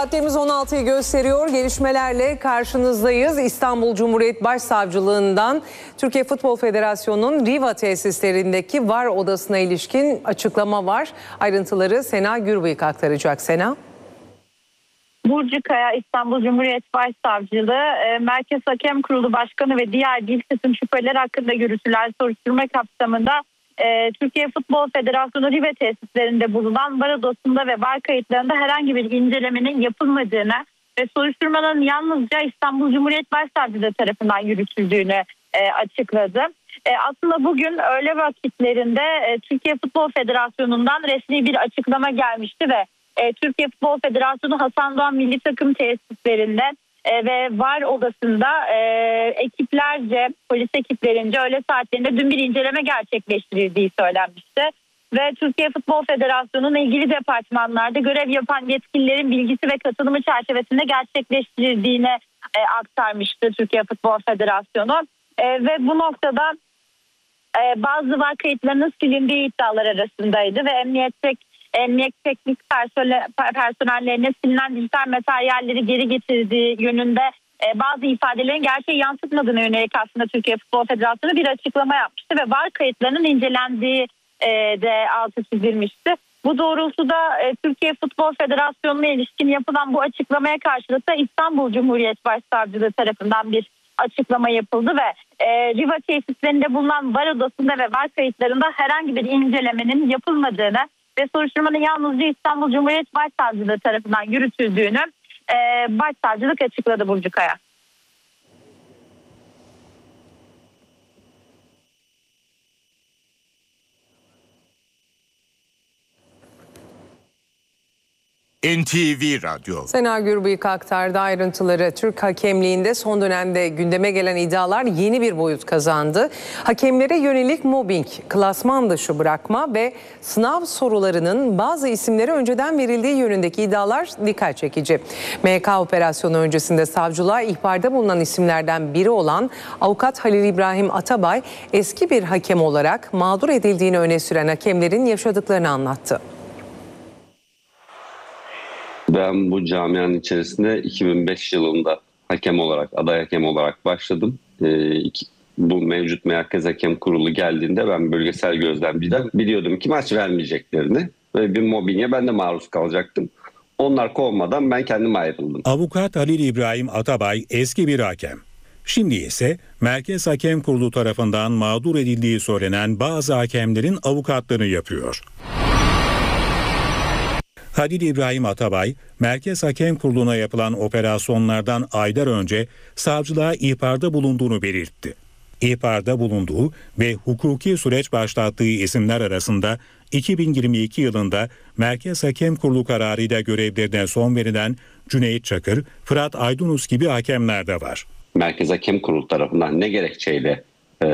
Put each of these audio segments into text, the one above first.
Saatlerimiz 16'yı gösteriyor. Gelişmelerle karşınızdayız. İstanbul Cumhuriyet Başsavcılığından Türkiye Futbol Federasyonu'nun Riva tesislerindeki VAR odasına ilişkin açıklama var. Ayrıntıları Sena Gürbüyük aktaracak. Sena. Burcu Kaya, İstanbul Cumhuriyet Başsavcılığı, Merkez Hakem Kurulu Başkanı ve diğer bir kısım şüpheliler hakkında yürütülen soruşturma kapsamında Türkiye Futbol Federasyonu Riva tesislerinde bulunan VAR odasında ve VAR kayıtlarında herhangi bir incelemenin yapılmadığını ve soruşturmanın yalnızca İstanbul Cumhuriyet Başsavcılığı tarafından yürütüldüğünü açıkladı. Aslında bugün öğle vakitlerinde Türkiye Futbol Federasyonu'ndan resmi bir açıklama gelmişti ve Türkiye Futbol Federasyonu Hasan Doğan Milli Takım tesislerinde ve VAR odasında ekiplerce, polis ekiplerince öğle saatlerinde dün bir inceleme gerçekleştirildiği söylenmişti. Ve Türkiye Futbol Federasyonu'nun ilgili departmanlarda görev yapan yetkililerin bilgisi ve katılımı çerçevesinde gerçekleştirildiğini aktarmıştı Türkiye Futbol Federasyonu. Ve bu noktada bazı VAR kayıtlarının silindiği iddialar arasındaydı ve emniyet teknik personellerine silinen dijital materyalleri geri getirdiği yönünde bazı ifadelerin gerçeği yansıtmadığına yönelik aslında Türkiye Futbol Federasyonu bir açıklama yapmıştı ve VAR kayıtlarının incelendiği de altı çizilmişti. Bu doğrultuda Türkiye Futbol Federasyonu'na ilişkin yapılan bu açıklamaya karşılık da İstanbul Cumhuriyet Başsavcılığı tarafından bir açıklama yapıldı ve Riva tesislerinde bulunan VAR odasında ve VAR kayıtlarında herhangi bir incelemenin yapılmadığını ve soruşturmanın yalnızca İstanbul Cumhuriyet Başsavcılığı tarafından yürütüldüğünü Başsavcılık açıkladı Burcu Kaya. NTV Radyo. Sena Gürbüyük aktardı ayrıntıları. Türk hakemliğinde son dönemde gündeme gelen iddialar yeni bir boyut kazandı. Hakemlere yönelik mobbing, klasman dışı bırakma ve sınav sorularının bazı isimlere önceden verildiği yönündeki iddialar dikkat çekici. MK operasyonu öncesinde savcılığa ihbarda bulunan isimlerden biri olan avukat Halil İbrahim Atabay, eski bir hakem olarak mağdur edildiğini öne süren hakemlerin yaşadıklarını anlattı. Ben bu camianın içerisinde 2005 yılında aday hakem olarak başladım. Bu mevcut Merkez Hakem Kurulu geldiğinde ben bölgesel gözlemciden biliyordum ki maç vermeyeceklerini ve bir mobbinge ben de maruz kalacaktım. Onlar kovmadan ben kendim ayrıldım. Avukat Halil İbrahim Atabay eski bir hakem. Şimdi ise Merkez Hakem Kurulu tarafından mağdur edildiği söylenen bazı hakemlerin avukatlığını yapıyor. Halil İbrahim Atabay, Merkez Hakem Kurulu'na yapılan operasyonlardan aylar önce savcılığa ihbarda bulunduğunu belirtti. İhbarda bulunduğu ve hukuki süreç başlattığı isimler arasında 2022 yılında Merkez Hakem Kurulu kararıyla görevlerine son verilen Cüneyt Çakır, Fırat Aydınus gibi hakemler de var. Merkez Hakem Kurulu tarafından ne gerekçeyle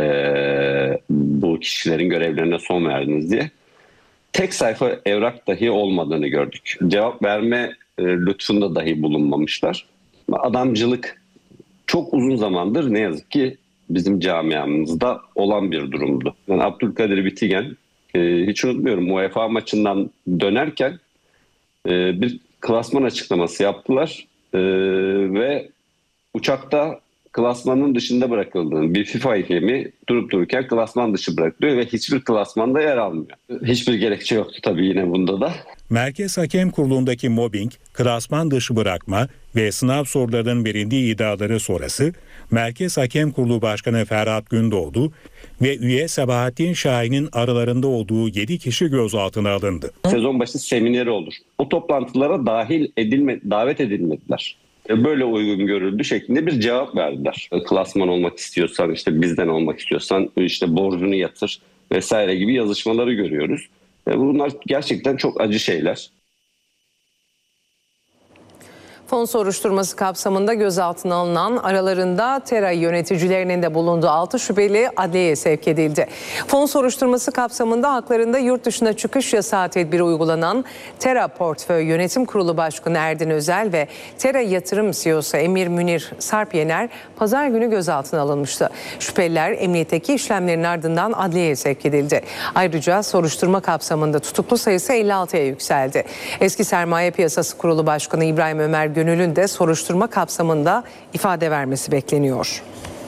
bu kişilerin görevlerine son verdiniz diye tek sayfa evrak dahi olmadığını gördük. Cevap verme lütfunda dahi bulunmamışlar. Adamcılık çok uzun zamandır ne yazık ki bizim camiamızda olan bir durumdu. Yani Abdülkadir Bitigen, hiç unutmuyorum, UEFA maçından dönerken bir klasman açıklaması yaptılar ve uçakta klasmanın dışında bırakıldığını, bir FIFA hakemi durup dururken klasman dışı bırakılıyor ve hiçbir klasmanda yer almıyor. Hiçbir gerekçe yoktu tabii yine bunda da. Merkez Hakem Kurulu'ndaki mobbing, klasman dışı bırakma ve sınav sorularının verildiği iddiaları sonrası Merkez Hakem Kurulu Başkanı Ferhat Gündoğdu ve üye Sabahattin Şahin'in aralarında olduğu 7 kişi gözaltına alındı. Sezon başı semineri olur. O toplantılara davet edilmediler. Böyle uygun görüldü şeklinde bir cevap verdiler. Klasman olmak istiyorsan, işte bizden olmak istiyorsan işte borcunu yatır vesaire gibi yazışmaları görüyoruz. Bunlar gerçekten çok acı şeyler. Fon soruşturması kapsamında gözaltına alınan, aralarında TERA yöneticilerinin de bulunduğu 6 şüpheli adliyeye sevk edildi. Fon soruşturması kapsamında haklarında yurt dışına çıkış yasağı tedbiri uygulanan TERA Portföy Yönetim Kurulu Başkanı Erdin Özel ve TERA Yatırım CEO'su Emir Münir Sarp Yener pazar günü gözaltına alınmıştı. Şüpheliler emniyetteki işlemlerin ardından adliyeye sevk edildi. Ayrıca soruşturma kapsamında tutuklu sayısı 56'ya yükseldi. Eski Sermaye Piyasası Kurulu Başkanı İbrahim Ömer Gönül'ün de soruşturma kapsamında ifade vermesi bekleniyor.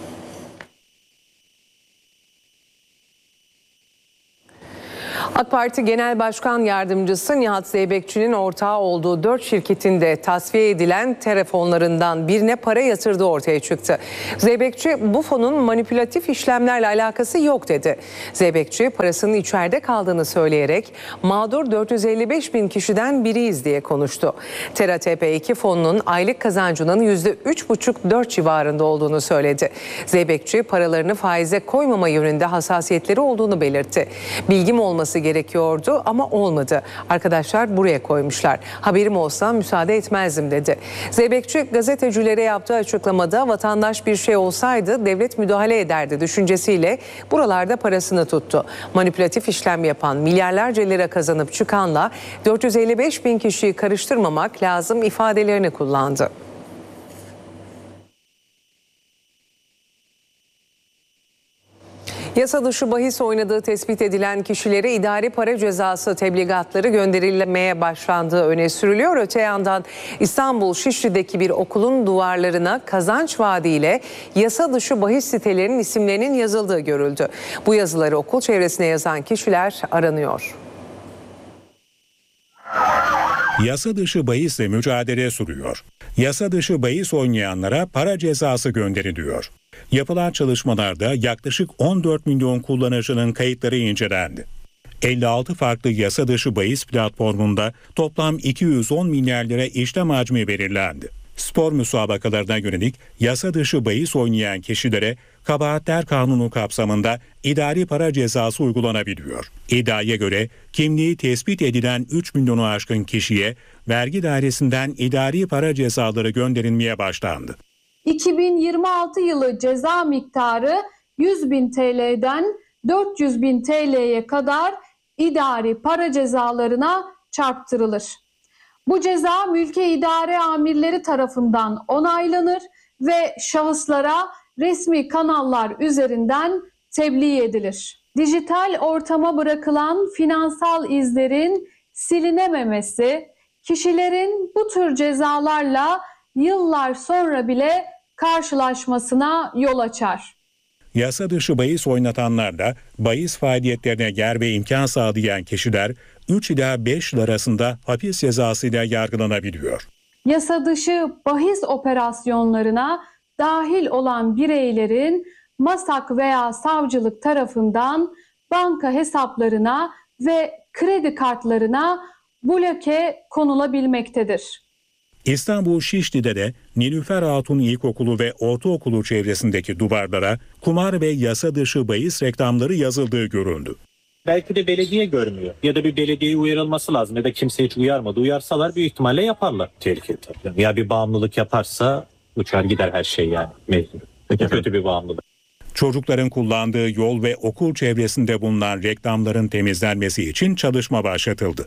AK Parti Genel Başkan Yardımcısı Nihat Zeybekçi'nin ortağı olduğu 4 şirketin de tasfiye edilen TERA fonlarından birine para yatırdığı ortaya çıktı. Zeybekçi bu fonun manipülatif işlemlerle alakası yok dedi. Zeybekçi parasının içeride kaldığını söyleyerek mağdur 455 bin kişiden biriyiz diye konuştu. TERA TP2 fonunun aylık kazancının %3,5-4 civarında olduğunu söyledi. Zeybekçi paralarını faize koymama yönünde hassasiyetleri olduğunu belirtti. Bilgim olması gerekiyordu ama olmadı. Arkadaşlar buraya koymuşlar. Haberim olsa müsaade etmezdim dedi. Zeybekçi gazetecilere yaptığı açıklamada vatandaş bir şey olsaydı devlet müdahale ederdi düşüncesiyle buralarda parasını tuttu. Manipülatif işlem yapan, milyarlarca lira kazanıp çıkanla 455 bin kişiyi karıştırmamak lazım ifadelerini kullandı. Yasa dışı bahis oynadığı tespit edilen kişilere idari para cezası tebligatları gönderilmeye başlandığı öne sürülüyor. Öte yandan İstanbul Şişli'deki bir okulun duvarlarına kazanç vaadiyle yasa dışı bahis sitelerinin isimlerinin yazıldığı görüldü. Bu yazıları okul çevresine yazan kişiler aranıyor. Yasa dışı bahisle mücadele sürüyor. Yasa dışı bahis oynayanlara para cezası gönderiliyor. Yapılan çalışmalarda yaklaşık 14 milyon kullanıcının kayıtları incelendi. 56 farklı yasa dışı bahis platformunda toplam 210 milyar lira işlem hacmi belirlendi. Spor müsabakalarına yönelik yasa dışı bahis oynayan kişilere Kabahatler Kanunu kapsamında idari para cezası uygulanabiliyor. İddiaya göre kimliği tespit edilen 3 milyonu aşkın kişiye vergi dairesinden idari para cezaları gönderilmeye başlandı. 2026 yılı ceza miktarı 100.000 TL'den 400.000 TL'ye kadar idari para cezalarına çarptırılır. Bu ceza mülki idare amirleri tarafından onaylanır ve şahıslara resmi kanallar üzerinden tebliğ edilir. Dijital ortama bırakılan finansal izlerin silinememesi, kişilerin bu tür cezalarla yıllar sonra bile karşılaşmasına yol açar. Yasa dışı bahis oynatanlarla bahis faaliyetlerine yer ve imkan sağlayan kişiler 3 ila 5 yıl arasında hapis cezasıyla yargılanabiliyor. Yasa dışı bahis operasyonlarına dahil olan bireylerin MASAK veya savcılık tarafından banka hesaplarına ve kredi kartlarına bloke konulabilmektedir. İstanbul Şişli'de de Nilüfer Hatun İlkokulu ve Ortaokulu çevresindeki duvarlara kumar ve yasa dışı bahis reklamları yazıldığı görüldü. Belki de belediye görmüyor ya da bir belediyeye uyarılması lazım ya da kimse hiç uyarmadı. Uyarsalar büyük ihtimalle yaparlar. Tehlikeli tabii. Ya bir bağımlılık yaparsa uçar gider her şey yani. Mecbur. Kötü bir bağımlılık. Çocukların kullandığı yol ve okul çevresinde bulunan reklamların temizlenmesi için çalışma başlatıldı.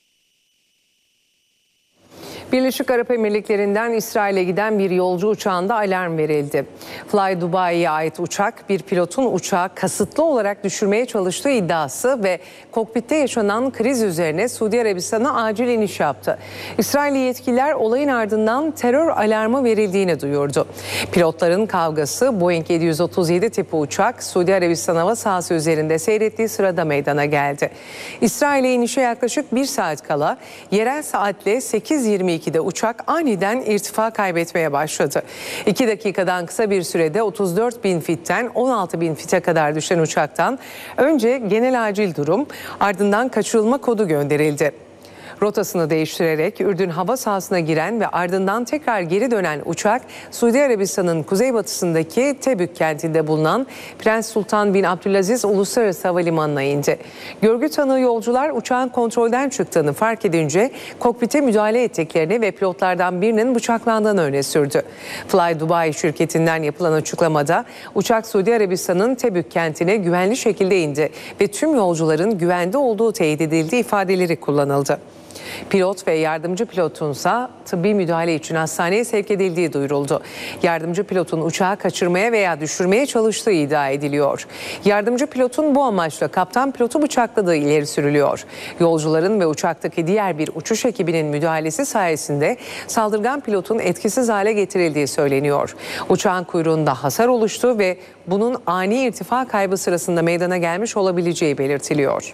Birleşik Arap Emirlikleri'nden İsrail'e giden bir yolcu uçağında alarm verildi. Fly Dubai'ye ait uçak bir pilotun uçağı kasıtlı olarak düşürmeye çalıştığı iddiası ve kokpitte yaşanan kriz üzerine Suudi Arabistan'a acil iniş yaptı. İsrailli yetkililer olayın ardından terör alarmı verildiğini duyurdu. Pilotların kavgası Boeing 737 tipi uçak Suudi Arabistan hava sahası üzerinde seyrettiği sırada meydana geldi. İsrail'e inişe yaklaşık 1 saat kala yerel saatle 8:22'de uçak aniden irtifa kaybetmeye başladı. 2 dakikadan kısa bir sürede 34.000 fitten 16.000 fite kadar düşen uçaktan önce genel acil durum, ardından kaçırılma kodu gönderildi. Rotasını değiştirerek Ürdün hava sahasına giren ve ardından tekrar geri dönen uçak Suudi Arabistan'ın kuzeybatısındaki Tebük kentinde bulunan Prens Sultan bin Abdülaziz Uluslararası Havalimanı'na indi. Görgü tanığı yolcular uçağın kontrolden çıktığını fark edince kokpite müdahale ettiklerini ve pilotlardan birinin bıçaklandığını öne sürdü. Fly Dubai şirketinden yapılan açıklamada uçak Suudi Arabistan'ın Tebük kentine güvenli şekilde indi ve tüm yolcuların güvende olduğu teyit edildiği ifadeleri kullanıldı. Pilot ve yardımcı pilotunsa tıbbi müdahale için hastaneye sevk edildiği duyuruldu. Yardımcı pilotun uçağı kaçırmaya veya düşürmeye çalıştığı iddia ediliyor. Yardımcı pilotun bu amaçla kaptan pilotu bıçakladığı ileri sürülüyor. Yolcuların ve uçaktaki diğer bir uçuş ekibinin müdahalesi sayesinde saldırgan pilotun etkisiz hale getirildiği söyleniyor. Uçağın kuyruğunda hasar oluştu ve bunun ani irtifa kaybı sırasında meydana gelmiş olabileceği belirtiliyor.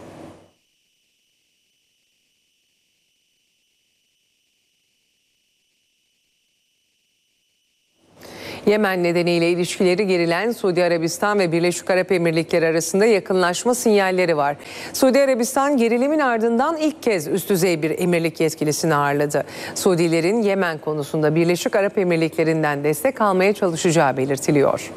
Yemen nedeniyle ilişkileri gerilen Suudi Arabistan ve Birleşik Arap Emirlikleri arasında yakınlaşma sinyalleri var. Suudi Arabistan gerilimin ardından ilk kez üst düzey bir emirlik yetkilisini ağırladı. Suudilerin Yemen konusunda Birleşik Arap Emirlikleri'nden destek almaya çalışacağı belirtiliyor.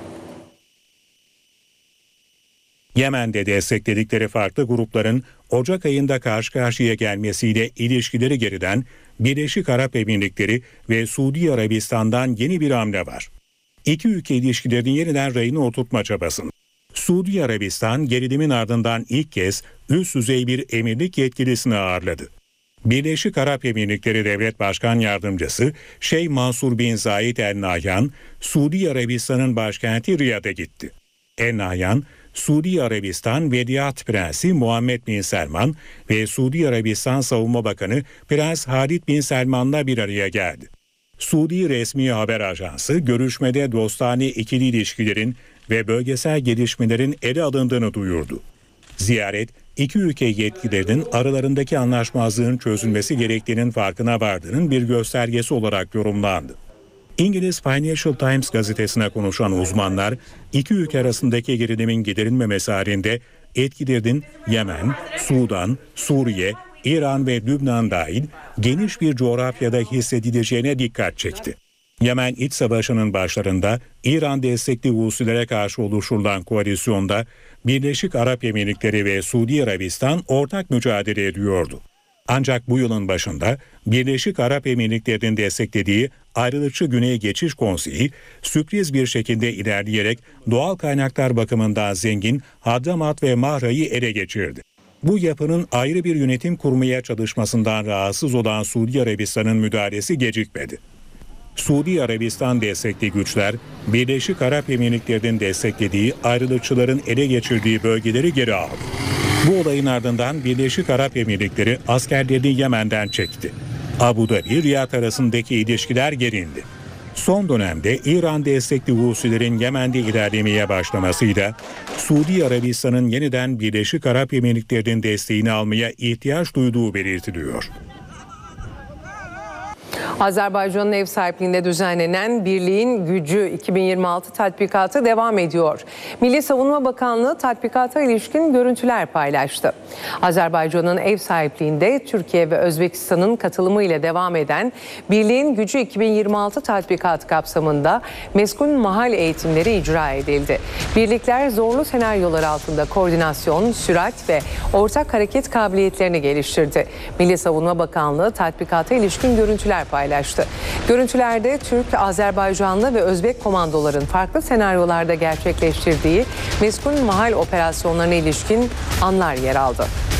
Yemen'de destekledikleri farklı grupların Ocak ayında karşı karşıya gelmesiyle ilişkileri geriden Birleşik Arap Emirlikleri ve Suudi Arabistan'dan yeni bir hamle var. İki ülke ilişkilerini yeniden rayına oturtma çabasında. Suudi Arabistan gerilimin ardından ilk kez üst düzey bir emirlik yetkilisini ağırladı. Birleşik Arap Emirlikleri Devlet Başkan Yardımcısı Şeyh Mansur bin Zayed El Nahyan, Suudi Arabistan'ın başkenti Riyad'a gitti. El Nahyan, Suudi Arabistan Veliaht Prensi Muhammed bin Selman ve Suudi Arabistan Savunma Bakanı Prens Halid bin Selman'la bir araya geldi. Suudi resmi haber ajansı görüşmede dostane ikili ilişkilerin ve bölgesel gelişmelerin ele alındığını duyurdu. Ziyaret, iki ülke yetkililerinin aralarındaki anlaşmazlığın çözülmesi gerektiğinin farkına vardığının bir göstergesi olarak yorumlandı. İngiliz Financial Times gazetesine konuşan uzmanlar, iki ülke arasındaki gerilimin giderilmemesi halinde etkilerinin Yemen, Sudan, Suriye, İran ve Lübnan dahil geniş bir coğrafyada hissedileceğine dikkat çekti. Yemen İç Savaşı'nın başlarında İran destekli Husilere karşı oluşturulan koalisyonda Birleşik Arap Emirlikleri ve Suudi Arabistan ortak mücadele ediyordu. Ancak bu yılın başında Birleşik Arap Emirlikleri'nin desteklediği Ayrılıkçı Güney Geçiş Konseyi sürpriz bir şekilde ilerleyerek doğal kaynaklar bakımından zengin Hadramat ve Mahra'yı ele geçirdi. Bu yapının ayrı bir yönetim kurmaya çalışmasından rahatsız olan Suudi Arabistan'ın müdahalesi gecikmedi. Suudi Arabistan destekli güçler Birleşik Arap Emirlikleri'nin desteklediği ayrılıkçıların ele geçirdiği bölgeleri geri aldı. Bu olayın ardından Birleşik Arap Emirlikleri askerlerini Yemen'den çekti. Abu Dhabi, Riyad arasındaki ilişkiler gerildi. Son dönemde İran destekli Husilerin Yemen'de ilerlemeye başlamasıyla Suudi Arabistan'ın yeniden Birleşik Arap Emirlikleri'nin desteğini almaya ihtiyaç duyduğu belirtiliyor. Azerbaycan'ın ev sahipliğinde düzenlenen Birliğin Gücü 2026 tatbikatı devam ediyor. Milli Savunma Bakanlığı tatbikata ilişkin görüntüler paylaştı. Azerbaycan'ın ev sahipliğinde Türkiye ve Özbekistan'ın katılımıyla devam eden Birliğin Gücü 2026 tatbikatı kapsamında meskun mahal eğitimleri icra edildi. Birlikler zorlu senaryolar altında koordinasyon, sürat ve ortak hareket kabiliyetlerini geliştirdi. Milli Savunma Bakanlığı tatbikata ilişkin görüntüler paylaştı. Görüntülerde Türk, Azerbaycanlı ve Özbek komandoların farklı senaryolarda gerçekleştirdiği meskun mahal operasyonlarına ilişkin anlar yer aldı.